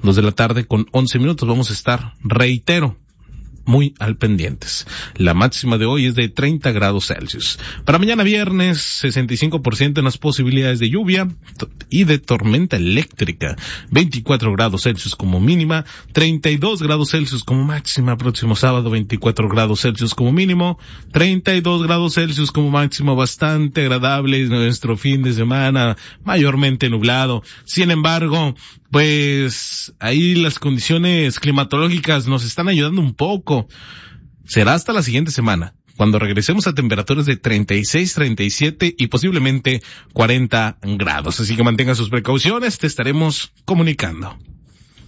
2 de la tarde con 11 minutos. Vamos a estar, reitero, muy al pendientes. La máxima de hoy es de 30 grados Celsius. Para mañana viernes, 65% en las posibilidades de lluvia y de tormenta eléctrica. 24 grados Celsius como mínima, 32 grados Celsius como máxima. Próximo sábado, 24 grados Celsius como mínimo, 32 grados Celsius como máximo. Bastante agradable nuestro fin de semana, mayormente nublado. Sin embargo, pues ahí las condiciones climatológicas nos están ayudando un poco. Será hasta la siguiente semana, cuando regresemos a temperaturas de 36, 37 y posiblemente 40 grados. Así que mantenga sus precauciones, te estaremos comunicando.